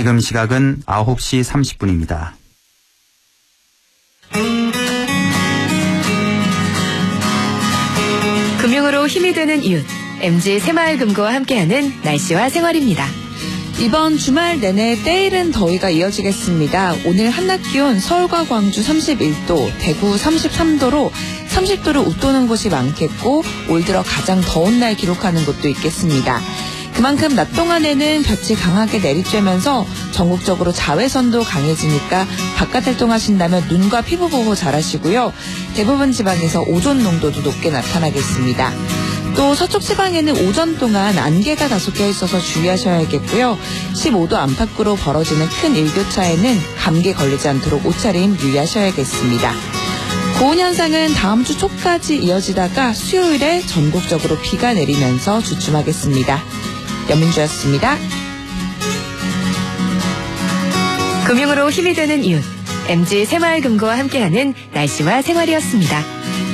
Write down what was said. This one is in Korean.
지금 시각은 9시 30분입니다. 금융으로 힘이 되는 이웃, MG 새마을금고와 함께하는 날씨와 생활입니다. 이번 주말 내내 때이른 더위가 이어지겠습니다. 오늘 한낮 기온 서울과 광주 31도, 대구 33도로 30도를 웃도는 곳이 많겠고 올 들어 가장 더운 날 기록하는 곳도 있겠습니다. 그만큼 낮 동안에는 볕이 강하게 내리쬐면서 전국적으로 자외선도 강해지니까 바깥 활동하신다면 눈과 피부 보호 잘하시고요. 대부분 지방에서 오존 농도도 높게 나타나겠습니다. 또 서쪽 지방에는 오전 동안 안개가 다소 껴있어서 주의하셔야겠고요. 15도 안팎으로 벌어지는 큰 일교차에는 감기에 걸리지 않도록 옷차림 유의하셔야겠습니다. 고온 현상은 다음 주 초까지 이어지다가 수요일에 전국적으로 비가 내리면서 주춤하겠습니다. 연민주였습니다. 금융으로 힘이 되는 이웃, MG 새마을금고와 함께하는 날씨와 생활이었습니다.